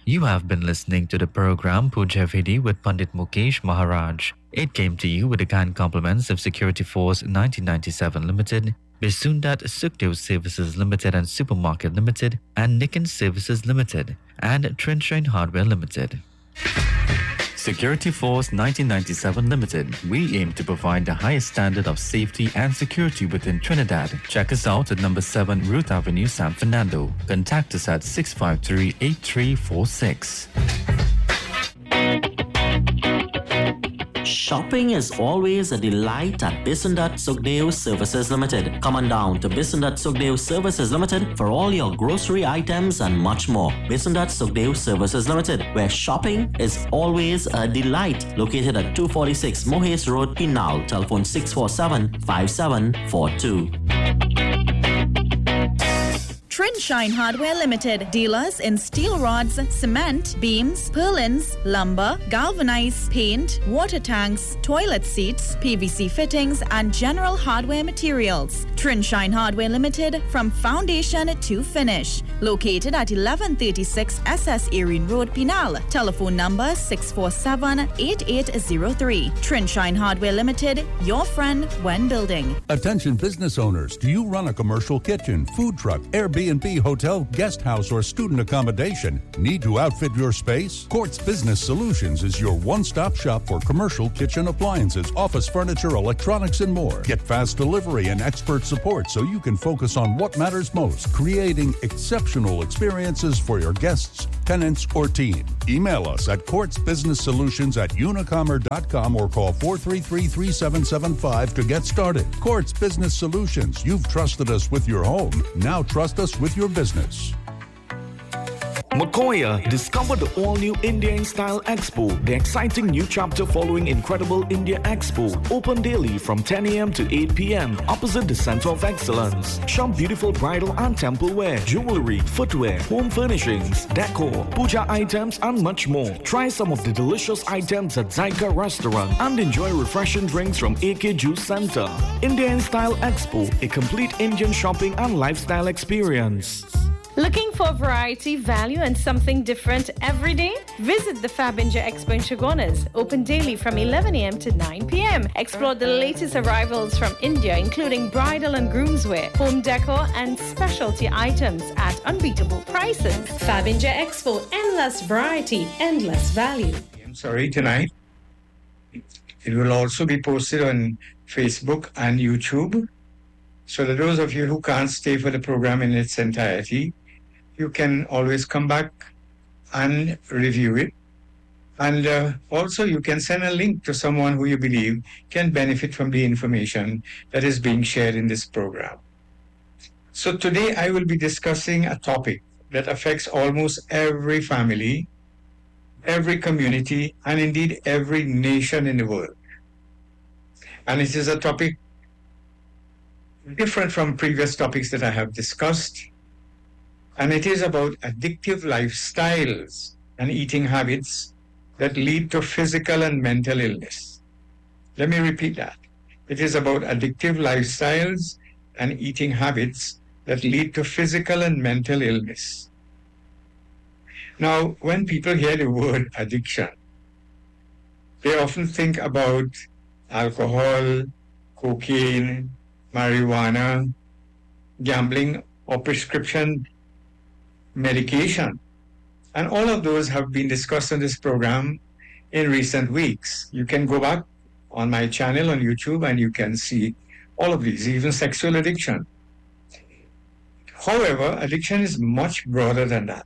You have been listening to the program Puja Vidhi with Pandit Mukesh Maharaj. It came to you with the kind compliments of Security Force 1997 Limited, Bisundat Sukhdev Services Limited and Supermarket Limited, and Nikken Services Limited, and Trenchine Hardware Limited. Security Force 1997 Limited. We aim to provide the highest standard of safety and security within Trinidad. Check us out at number 7 Ruth Avenue, San Fernando. Contact us at 653-8346. Shopping is always a delight at Bisundat Sukhdev Services Limited. Come on down to Bisundat Sukhdev Services Limited for all your grocery items and much more. Bisundat Sukhdev Services Limited, where shopping is always a delight. Located at 246 Mohes Road, Pinal. Telephone 647-5742. Trenchine Hardware Limited, dealers in steel rods, cement, beams, purlins, lumber, galvanized, paint, water tanks, toilet seats, PVC fittings, and general hardware materials. Trenchine Hardware Limited, from foundation to finish. Located at 1136 SS Erin Road, Pinal. Telephone number 647-8803. Trenchine Hardware Limited, your friend when building. Attention business owners, do you run a commercial kitchen, food truck, Airbnb, hotel, guest house, or student accommodation? Need to outfit your space? Quartz Business Solutions is your one-stop shop for commercial kitchen appliances, office furniture, electronics, and more. Get fast delivery and expert support so you can focus on what matters most, creating exceptional experiences for your guests, tenants, or team. Email us at quartzbusinesssolutions@unicommer.com or call 433-3775 to get started. Quartz Business Solutions. You've trusted us with your home. Now trust us with your business. Makoya, discover the all-new India in Style Expo, the exciting new chapter following Incredible India Expo. Open daily from 10 a.m. to 8 p.m. opposite the Center of Excellence. Shop beautiful bridal and temple wear, jewelry, footwear, home furnishings, decor, puja items, and much more. Try some of the delicious items at Zyka Restaurant and enjoy refreshing drinks from AK Juice Center. India in Style Expo, a complete Indian shopping and lifestyle experience. Looking for variety, value, and something different every day? Visit the Fabinja Expo in Chagonas, open daily from 11 a.m. to 9 p.m. Explore the latest arrivals from India, including bridal and groomswear, home decor, and specialty items at unbeatable prices. Fabinja Expo, endless variety, endless value. I'm sorry, tonight. It will also be posted on Facebook and YouTube. So that those of you who can't stay for the program in its entirety, you can always come back and review it. And also you can send a link to someone who you believe can benefit from the information that is being shared in this program. So today I will be discussing a topic that affects almost every family, every community, and indeed every nation in the world. And it is a topic different from previous topics that I have discussed. And it is about addictive lifestyles and eating habits that lead to physical and mental illness. Let me repeat that. It is about addictive lifestyles and eating habits that lead to physical and mental illness. Now, when people hear the word addiction, they often think about alcohol, cocaine, marijuana, gambling, or prescription medication. And all of those have been discussed on this program in recent weeks. You can go back on my channel on YouTube and you can see all of these, even sexual addiction. However, addiction is much broader than that.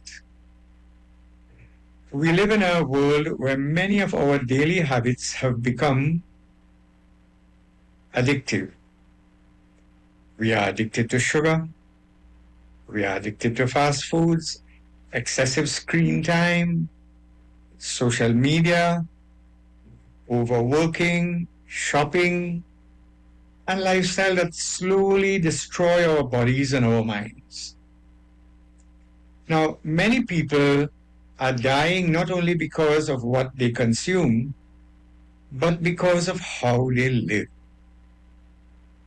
We live in a world where many of our daily habits have become addictive. We are addicted to sugar. We are addicted to fast foods, excessive screen time, social media, overworking, shopping, and lifestyle that slowly destroy our bodies and our minds. Now, many people are dying not only because of what they consume, but because of how they live.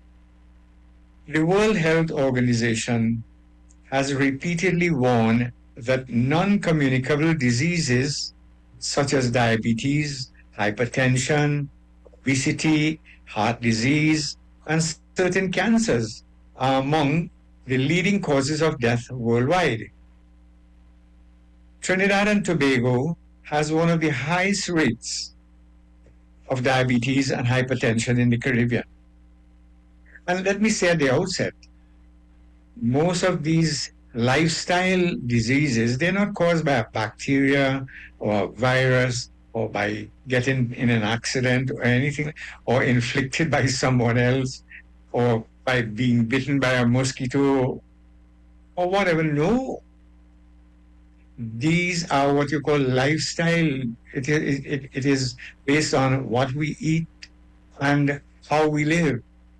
The World Health Organization has repeatedly warned that non-communicable diseases such as diabetes, hypertension, obesity, heart disease, and certain cancers are among the leading causes of death worldwide. Trinidad and Tobago has one of the highest rates of diabetes and hypertension in the Caribbean. And let me say at the outset, most of these lifestyle diseases, they're not caused by a bacteria or a virus or by getting in an accident or anything, or inflicted by someone else, or by being bitten by a mosquito or whatever. No. These are what you call lifestyle. It is based on what we eat and how we live.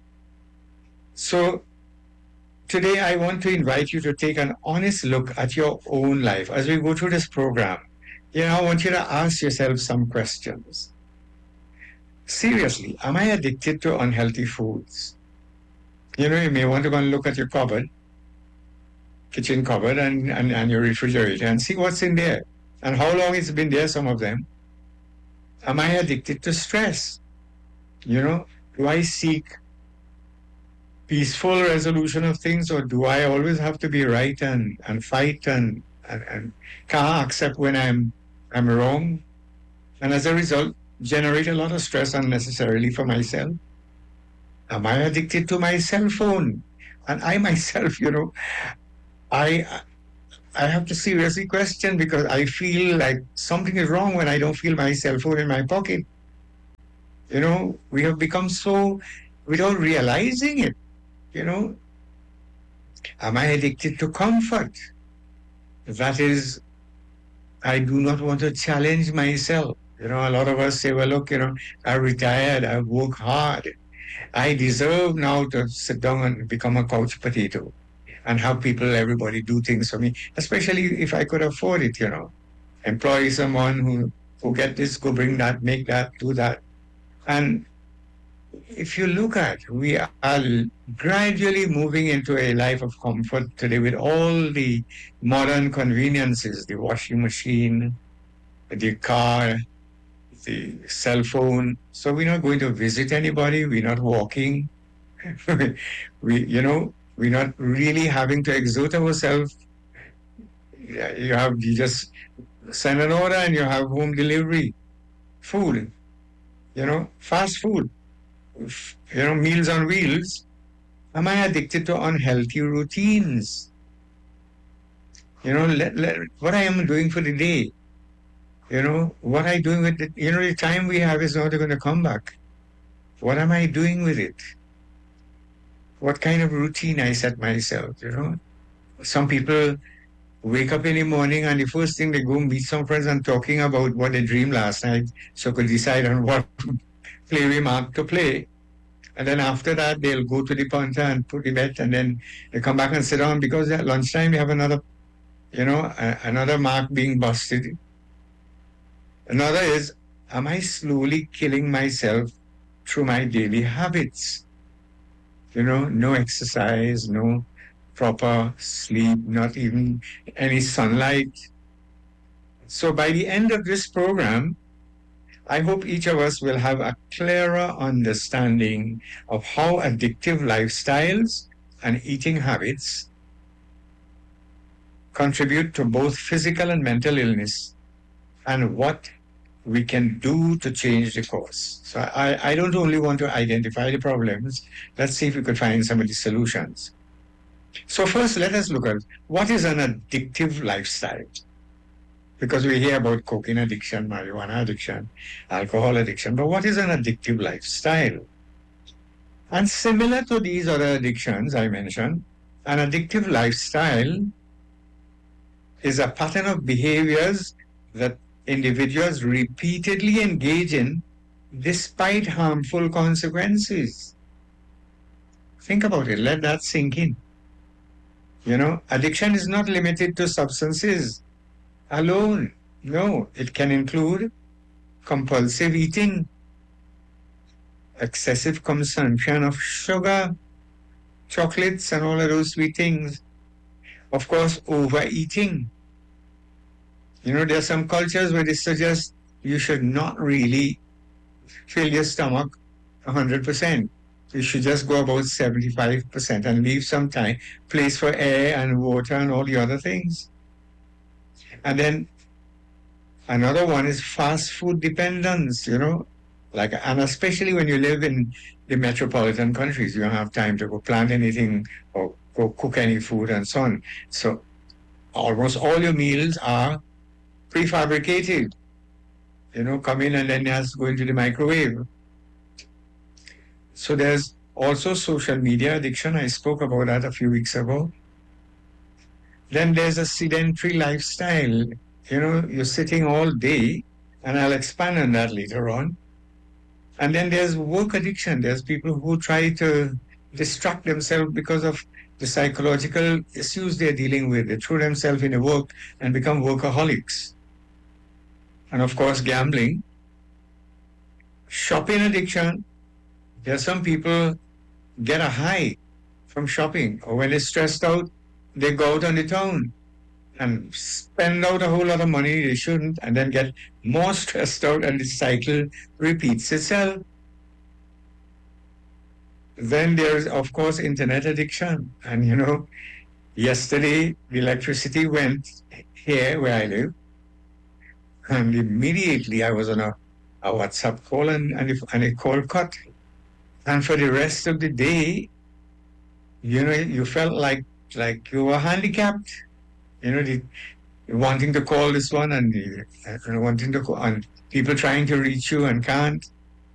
So today I want to invite you to take an honest look at your own life. As we go through this program, I want you to ask yourself some questions. Seriously, am I addicted to unhealthy foods? You may want to go and look at your cupboard, kitchen cupboard, and your refrigerator and see what's in there and how long it's been there, some of them. Am I addicted to stress? Do I seek peaceful resolution of things, or do I always have to be right and fight and can't accept when I'm wrong? And as a result, generate a lot of stress unnecessarily for myself. Am I addicted to my cell phone? And I myself, I have to seriously question, because I feel like something is wrong when I don't feel my cell phone in my pocket. We have become so, without realizing it, Am I addicted to comfort? That is, I do not want to challenge myself. A lot of us say, well, look, I'm retired, I've worked hard. I deserve now to sit down and become a couch potato and have everybody do things for me, especially if I could afford it, employ someone who get this, go bring that, make that, do that. And if you look at, we are gradually moving into a life of comfort today with all the modern conveniences, the washing machine, the car, the cell phone. So we're not going to visit anybody. We're not walking. We're not really having to exert ourselves. You just send an order and you have home delivery, food, fast food. Meals on wheels. Am I addicted to unhealthy routines? What I am doing for the day. What I doing with it. The time we have is not going to come back. What am I doing with it? What kind of routine I set myself, Some people wake up in the morning and the first thing they go meet some friends and talking about what they dreamed last night, so could decide on what play remark to play. And then after that, they'll go to the punter and put the bet, and then they come back and sit down, because at lunchtime they have another, another mark being busted. Another is, am I slowly killing myself through my daily habits? No exercise, no proper sleep, not even any sunlight. So by the end of this program, I hope each of us will have a clearer understanding of how addictive lifestyles and eating habits contribute to both physical and mental illness, and what we can do to change the course. So I don't only want to identify the problems, let's see if we could find some of the solutions. So first, let us look at what is an addictive lifestyle. Because we hear about cocaine addiction, marijuana addiction, alcohol addiction, but what is an addictive lifestyle? And similar to these other addictions I mentioned, an addictive lifestyle is a pattern of behaviors that individuals repeatedly engage in despite harmful consequences. Think about it, let that sink in. Addiction is not limited to substances alone. No, it can include compulsive eating, excessive consumption of sugar, chocolates, and all of those sweet things. Of course, overeating, There are some cultures where they suggest you should not really fill your stomach 100%. You should just go about 75% and leave some place for air and water and all the other things. And then another one is fast food dependence, and especially when you live in the metropolitan countries, you don't have time to go plant anything or go cook any food and so on. So almost all your meals are prefabricated, come in and then it has to go into the microwave. So there's also social media addiction. I spoke about that a few weeks ago. Then there's a sedentary lifestyle. You're sitting all day, and I'll expand on that later on. And then there's work addiction. There's people who try to distract themselves because of the psychological issues they're dealing with. They throw themselves into work and become workaholics. And of course, gambling. Shopping addiction. There are some people get a high from shopping, or when they're stressed out, they go out on the town and spend out a whole lot of money they shouldn't, and then get more stressed out, and the cycle repeats itself. Then there's, of course, internet addiction. And, yesterday the electricity went here where I live, and immediately I was on a WhatsApp call, and a call cut. And for the rest of the day, you felt like you were handicapped. Wanting to call this one and wanting to call, and people trying to reach you and can't.